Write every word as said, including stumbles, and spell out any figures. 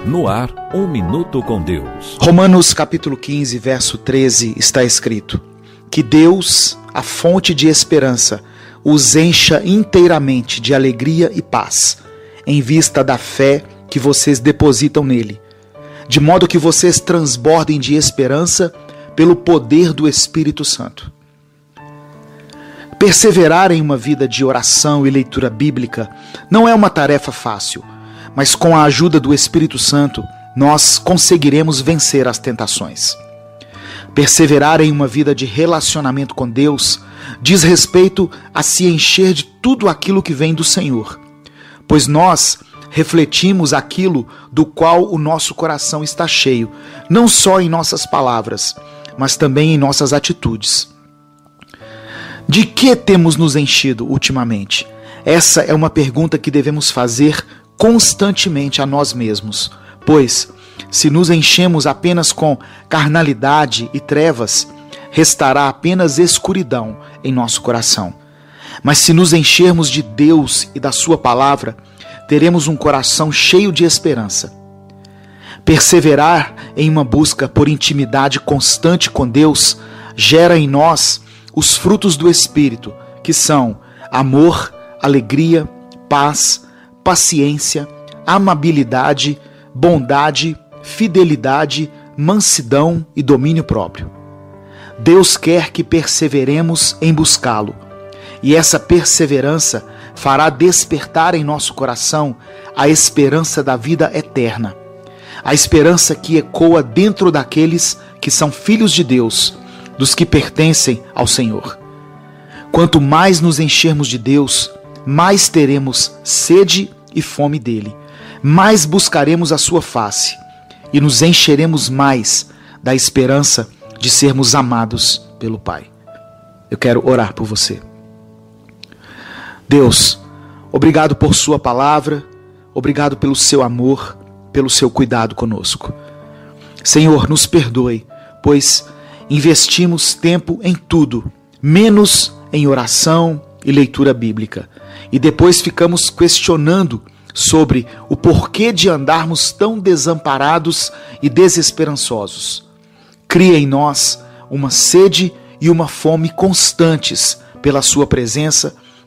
No ar, um minuto com Deus. Romanos capítulo quinze, verso treze, está escrito: que Deus, a fonte de esperança, os encha inteiramente de alegria e paz, em vista da fé que vocês depositam nele, de modo que vocês transbordem de esperança pelo poder do Espírito Santo. Perseverar em uma vida de oração e leitura bíblica não é uma tarefa fácil, mas com a ajuda do Espírito Santo, nós conseguiremos vencer as tentações. Perseverar em uma vida de relacionamento com Deus diz respeito a se encher de tudo aquilo que vem do Senhor, pois nós refletimos aquilo do qual o nosso coração está cheio, não só em nossas palavras, mas também em nossas atitudes. De que temos nos enchido ultimamente? Essa é uma pergunta que devemos fazer constantemente a nós mesmos, pois, se nos enchemos apenas com carnalidade e trevas, restará apenas escuridão em nosso coração. Mas se nos enchermos de Deus e da sua palavra, teremos um coração cheio de esperança. Perseverar em uma busca por intimidade constante com Deus gera em nós os frutos do Espírito, que são amor, alegria, paz, paciência, amabilidade, bondade, fidelidade, mansidão e domínio próprio. Deus quer que perseveremos em buscá-lo, e essa perseverança fará despertar em nosso coração a esperança da vida eterna, a esperança que ecoa dentro daqueles que são filhos de Deus, dos que pertencem ao Senhor. Quanto mais nos enchermos de Deus, mais teremos sede e fome dele, mais buscaremos a sua face e nos encheremos mais da esperança de sermos amados pelo Pai. Eu quero orar por você. Deus, obrigado por sua palavra, obrigado pelo seu amor, pelo seu cuidado conosco. Senhor, nos perdoe, pois investimos tempo em tudo, menos em oração e leitura bíblica. E depois ficamos questionando sobre o porquê de andarmos tão desamparados e desesperançosos. Cria em nós uma sede e uma fome constantes pela sua presença